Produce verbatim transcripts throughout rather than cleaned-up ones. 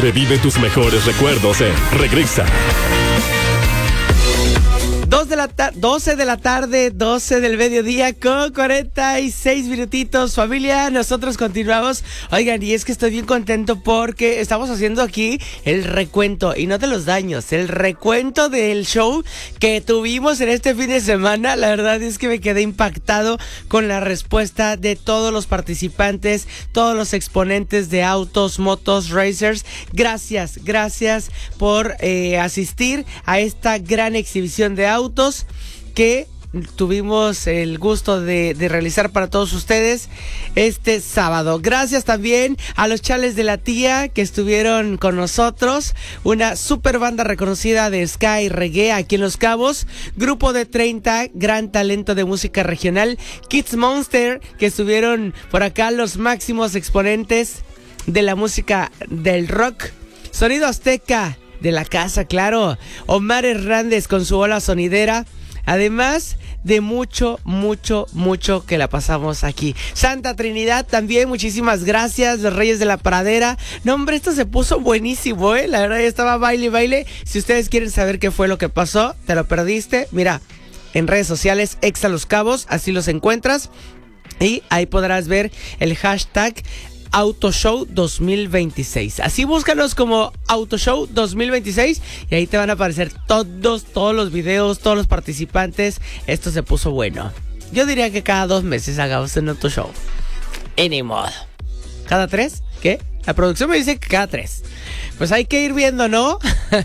Revive tus mejores recuerdos en Regresa. Dos de la ta- doce de la tarde, doce del mediodía con cuarenta y seis minutitos, familia, nosotros continuamos. Oigan, y es que estoy bien contento porque estamos haciendo aquí el recuento, y no de los daños, el recuento del show que tuvimos en este fin de semana. La verdad es que me quedé impactado con la respuesta de todos los participantes, todos los exponentes de autos, motos, racers. Gracias, gracias por eh, asistir a esta gran exhibición de autos que tuvimos el gusto de, de realizar para todos ustedes este sábado. Gracias también a los Chales de la Tía que estuvieron con nosotros, una super banda reconocida de ska y reggae aquí en Los Cabos, Grupo de treinta, gran talento de música regional, Kids Monster, que estuvieron por acá los máximos exponentes de la música del rock, Sonido Azteca de la casa, claro, Omar Hernández con su ola sonidera, además de mucho, mucho, mucho que la pasamos aquí. Santa Trinidad también, muchísimas gracias, los Reyes de la Pradera. No, hombre, esto se puso buenísimo, eh, la verdad ya estaba baile, baile. Si ustedes quieren saber qué fue lo que pasó, te lo perdiste, mira, en redes sociales, Exa Los Cabos, así los encuentras, y ahí podrás ver el hashtag Autoshow dos mil veintiséis. Así búscanos como Autoshow dos mil veintiséis y ahí te van a aparecer todos, todos los videos, todos los participantes. Esto se puso bueno. Yo diría que cada dos meses hagamos un Autoshow. Y ni modo. ¿Cada tres? ¿Qué? La producción me dice que cada tres. Pues hay que ir viendo, ¿no?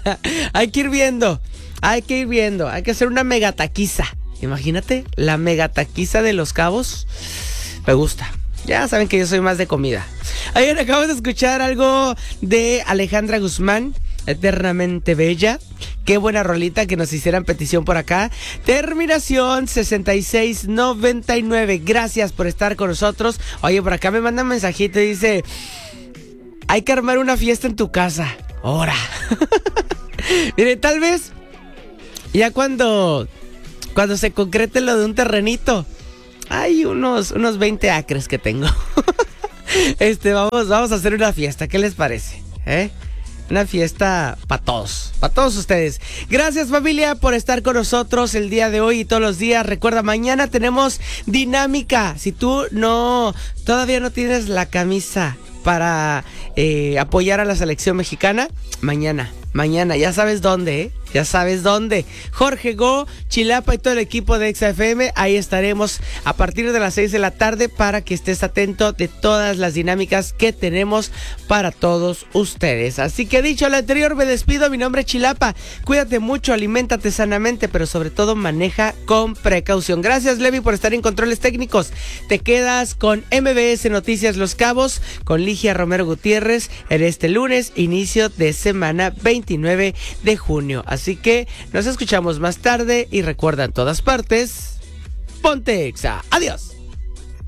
Hay que ir viendo. Hay que ir viendo. Hay que hacer una megataquiza. Imagínate, la megataquiza de Los Cabos. Me gusta. Ya saben que yo soy más de comida. Ayer acabamos de escuchar algo de Alejandra Guzmán, Eternamente Bella. Qué buena rolita, que nos hicieran petición por acá. Terminación sesenta y seis noventa y nueve. Gracias por estar con nosotros. Oye, por acá me manda un mensajito y dice: hay que armar una fiesta en tu casa. Ahora. Mire, tal vez ya cuando, cuando se concrete lo de un terrenito. Hay unos, unos veinte acres que tengo. Este, vamos, vamos a hacer una fiesta. ¿Qué les parece? ¿Eh? Una fiesta para todos, para todos ustedes. Gracias, familia, por estar con nosotros el día de hoy y todos los días. Recuerda, mañana tenemos dinámica. Si tú no, todavía no tienes la camisa para eh, apoyar a la selección mexicana, mañana, mañana, ya sabes dónde, ¿eh? Ya sabes dónde. Jorge Go, Chilapa y todo el equipo de Exa F M. Ahí estaremos a partir de las seis de la tarde para que estés atento de todas las dinámicas que tenemos para todos ustedes. Así que dicho lo anterior, me despido. Mi nombre es Chilapa. Cuídate mucho, aliméntate sanamente, pero sobre todo maneja con precaución. Gracias, Levi, por estar en controles técnicos. Te quedas con M B S Noticias Los Cabos, con Ligia Romero Gutiérrez en este lunes, inicio de semana veintinueve de junio. Así que nos escuchamos más tarde y recuerda, en todas partes, ponte Exa. Adiós.